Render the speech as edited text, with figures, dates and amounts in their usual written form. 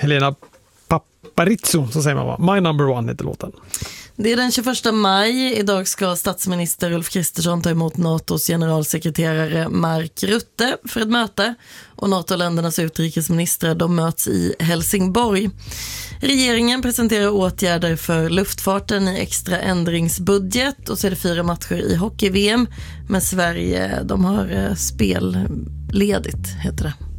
Helena Paparizou, så säger man va? My Number One heter låten. Det är den 21 maj. Idag ska statsminister Ulf Kristersson ta emot NATOs generalsekreterare Mark Rutte för ett möte. Och NATO-ländernas utrikesministrar, de möts i Helsingborg. Regeringen presenterar åtgärder för luftfarten i extra ändringsbudget. Och så är det 4 matcher i hockey-VM. Men Sverige, de har spelledigt, heter det.